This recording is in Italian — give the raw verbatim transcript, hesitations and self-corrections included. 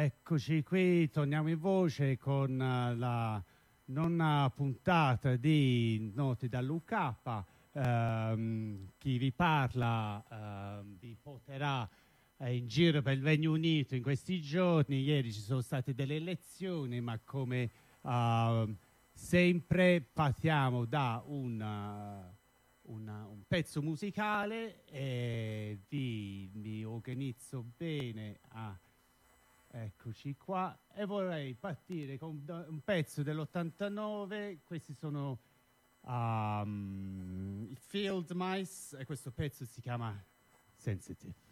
Eccoci qui, torniamo in voce con uh, la nona puntata di Note dall'U K. Uh, chi vi parla uh, vi porterà uh, in giro per il Regno Unito in questi giorni. Ieri ci sono state delle elezioni, ma come uh, sempre partiamo da un, uh, una, un pezzo musicale e vi, vi organizzo bene a... Eccoci qua, e vorrei partire con un pezzo dell'ottantanove. Questi sono um, i Field Mice e questo pezzo si chiama Sensitive.